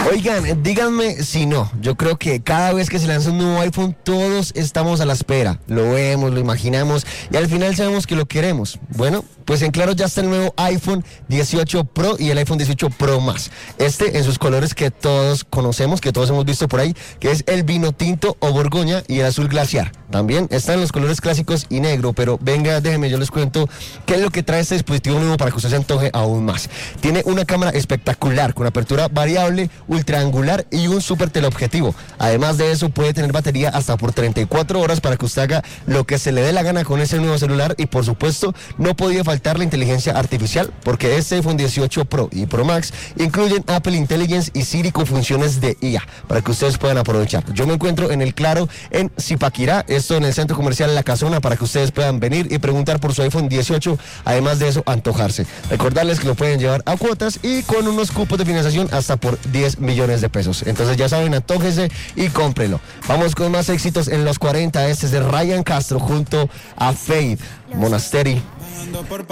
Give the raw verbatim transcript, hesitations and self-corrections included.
Oigan, díganme si no. Yo creo que cada vez que se lanza un nuevo iPhone, todos estamos a la espera. Lo vemos, lo imaginamos y al final sabemos que lo queremos. Bueno, pues en claro ya está el nuevo iPhone dieciocho Pro y el iPhone dieciocho Pro Max. Este en sus colores que todos conocemos, que todos hemos visto por ahí, que es el vino tinto o borgoña y el azul glaciar. También están los colores clásicos y negro, pero venga, déjenme, yo les cuento qué es lo que trae este dispositivo nuevo para que usted se antoje aún más. Tiene una cámara espectacular con apertura variable, ultraangular y un súper teleobjetivo. Además de eso, puede tener batería hasta por treinta y cuatro horas para que usted haga lo que se le dé la gana con ese nuevo celular. Y por supuesto, no podía faltar la inteligencia artificial, porque este iPhone dieciocho Pro y Pro Max incluyen Apple Intelligence y Siri con funciones de I A para que ustedes puedan aprovechar. Yo me encuentro en el Claro en Zipaquirá, esto en el centro comercial La Casona, para que ustedes puedan venir y preguntar por su iPhone dieciocho. Además de eso, antojarse. Recordarles que lo pueden llevar a cuotas y con unos cupos de financiación hasta por diez millones de pesos. Entonces ya saben, antójese y cómprelo. Vamos con más éxitos en los cuarenta. Este es de Ryan Castro junto a Faith Monastery.